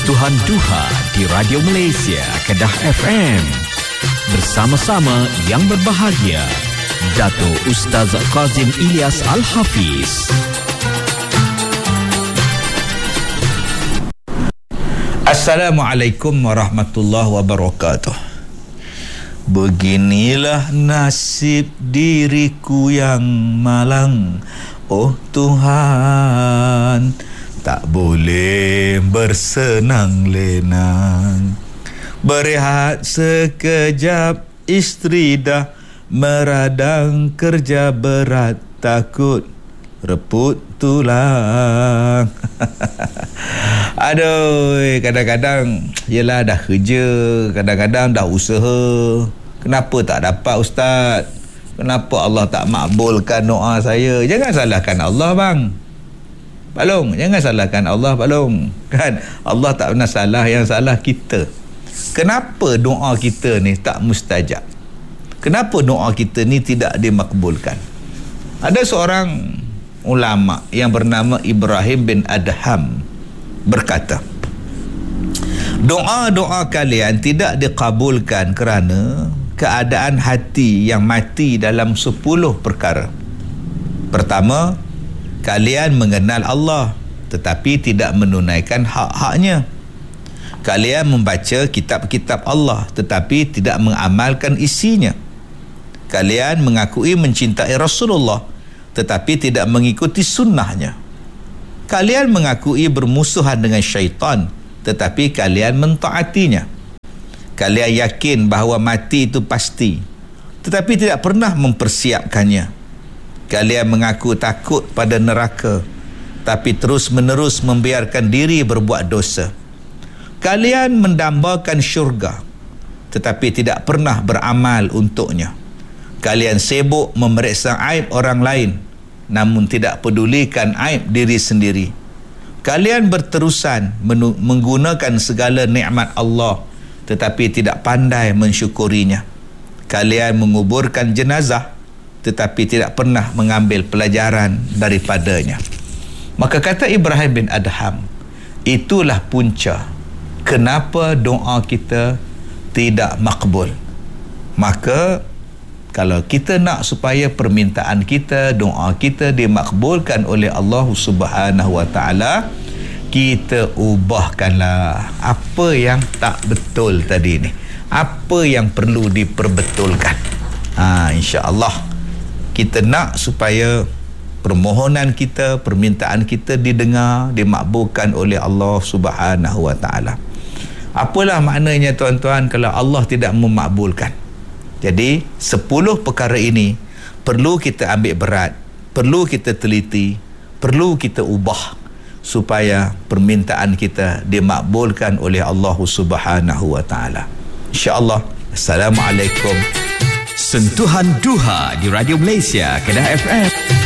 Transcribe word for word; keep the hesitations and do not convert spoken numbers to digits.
Sentuhan Duha di Radio Malaysia, Kedah F M. Bersama-sama yang berbahagia, Dato' Ustaz Kazim Ilyas Al-Hafiz. Assalamualaikum warahmatullahi wabarakatuh. Beginilah nasib diriku yang malang, oh Tuhan, tak boleh bersenang lenang. Berehat sekejap, isteri dah meradang, kerja berat takut reput tulang. Aduh, kadang-kadang yelah dah kerja, kadang-kadang dah usaha, kenapa tak dapat Ustaz? Kenapa Allah tak makbulkan doa saya? Jangan salahkan Allah bang. Pak Long, jangan salahkan Allah Pak Long. Kan Allah tak pernah salah, yang salah kita. Kenapa doa kita ni tak mustajab? Kenapa doa kita ni tidak dimakbulkan? Ada seorang ulama yang bernama Ibrahim bin Adham berkata, doa-doa kalian tidak dikabulkan kerana keadaan hati yang mati dalam sepuluh perkara. Pertama, kalian mengenal Allah tetapi tidak menunaikan hak-haknya. Kalian membaca kitab-kitab Allah tetapi tidak mengamalkan isinya. Kalian mengakui mencintai Rasulullah tetapi tidak mengikuti sunnahnya. Kalian mengakui bermusuhan dengan syaitan tetapi kalian mentaatinya. Kalian yakin bahawa mati itu pasti tetapi tidak pernah mempersiapkannya. Kalian mengaku takut pada neraka tapi terus-menerus membiarkan diri berbuat dosa. Kalian mendambakan syurga tetapi tidak pernah beramal untuknya. Kalian sibuk memeriksa aib orang lain namun tidak pedulikan aib diri sendiri. Kalian berterusan men- menggunakan segala nikmat Allah tetapi tidak pandai mensyukurinya. Kalian menguburkan jenazah tetapi tidak pernah mengambil pelajaran daripadanya. Maka kata Ibrahim bin Adham, itulah punca kenapa doa kita tidak makbul. Maka kalau kita nak supaya permintaan kita, doa kita dimakbulkan oleh Allah Subhanahu Wa Taala, kita ubahkanlah apa yang tak betul tadi ni, apa yang perlu diperbetulkan. Ha, insya-Allah kita nak supaya permohonan kita, permintaan kita didengar, dimakbulkan oleh Allah Subhanahu Wa Taala. Apalah maknanya tuan-tuan kalau Allah tidak memakbulkan? Jadi sepuluh perkara ini perlu kita ambil berat, perlu kita teliti, perlu kita ubah supaya permintaan kita dimakbulkan oleh Allah Subhanahu Wa Taala. Insya-Allah. Assalamualaikum. Sentuhan Duha di Radio Malaysia, Kedah F M.